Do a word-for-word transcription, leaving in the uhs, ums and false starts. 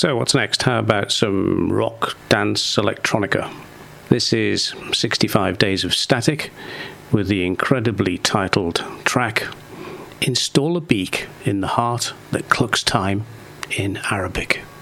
So what's next? How about some rock, dance, electronica? This is sixty-five Days of Static with the incredibly titled track, Install a Beak in the Heart That Clucks Time in Arabic.